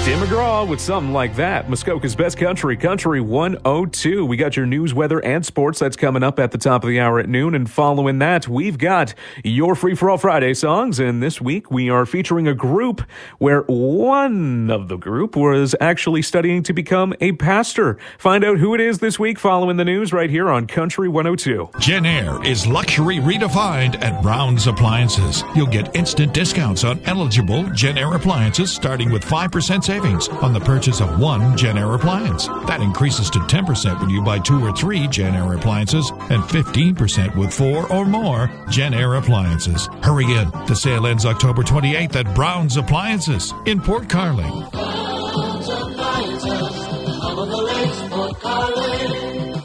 Tim McGraw with something like that. Muskoka's Best Country, Country 102. We got your news, weather, and sports. That's coming up at the top of the hour at noon. And following that, we've got your Free For All Friday songs. And this week, we are featuring a group where one of the group was actually studying to become a pastor. Find out who it is this week following the news right here on Country 102. Jenn-Air is luxury redefined at Brown's Appliances. You'll get instant discounts on eligible Jenn-Air appliances starting with 5% savings on the purchase of one Jenn-Air appliance. That increases to 10% when you buy 2 or 3 Jenn-Air appliances and 15% with 4 or more Jenn-Air appliances. Hurry in. The sale ends October 28th at Brown's Appliances in Port Carling. Brown's Appliances, home of the lakes, Port Carling.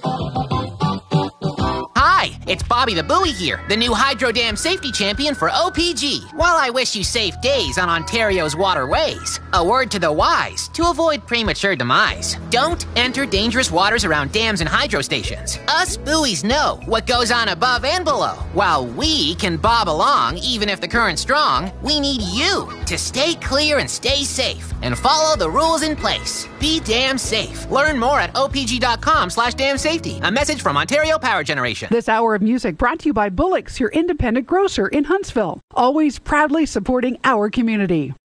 Hi, it's Bobby the Buoy here, the new Hydro Dam Safety Champion for OPG. While I wish you safe days on Ontario's waterways, a word to the wise to avoid premature demise. Don't enter dangerous waters around dams and hydro stations. Us buoys know what goes on above and below. While we can bob along even if the current's strong, we need you to stay clear and stay safe and follow the rules in place. Be damn safe. Learn more at opg.com/damsafety. A message from Ontario Power Generation. This hour of music brought to you by Bullock's, your independent grocer in Huntsville. Always proudly supporting our community.